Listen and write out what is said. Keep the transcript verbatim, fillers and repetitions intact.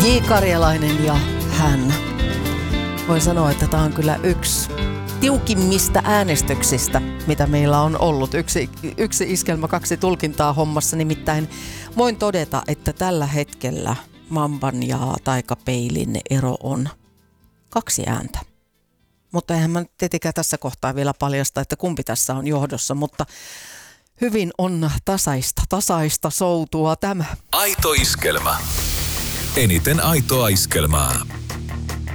J. Karjalainen ja hän. Voin sanoa, että tämä on kyllä yksi tiukimmista äänestyksistä, mitä meillä on ollut. Yksi, yksi iskelmä, kaksi tulkintaa hommassa. Nimittäin voin todeta, että tällä hetkellä Mamban ja Taikapeilin ero on kaksi ääntä. Mutta eihän mä nyt tietenkään tässä kohtaa vielä paljasta, että kumpi tässä on johdossa, mutta hyvin on tasaista, tasaista soutua tämä. Aito iskelmä. Eniten aitoa iskelmää.